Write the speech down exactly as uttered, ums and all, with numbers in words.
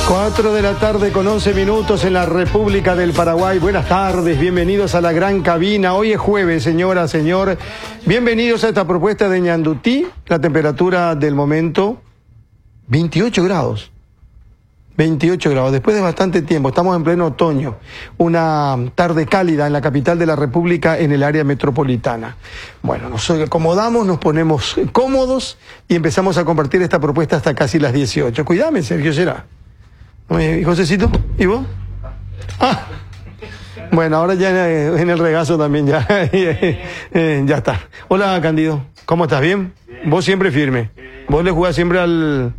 Cuatro de la tarde con once minutos en la República del Paraguay. Buenas tardes, bienvenidos a la gran cabina. Hoy es jueves, señora, señor. Bienvenidos a esta propuesta de Ñandutí. La temperatura del momento, veintiocho grados. veintiocho grados, después de bastante tiempo, estamos en pleno otoño, una tarde cálida en la capital de la República, en el área metropolitana. Bueno, nos acomodamos, nos ponemos cómodos y empezamos a compartir esta propuesta hasta casi las dieciocho. Cuídame, Sergio, será. ¿Y Josecito? ¿Y vos? Ah, bueno, ahora ya en el regazo también ya, ya está. Hola, Candido, ¿cómo estás? ¿Bien? Vos siempre firme. Vos le jugás siempre al...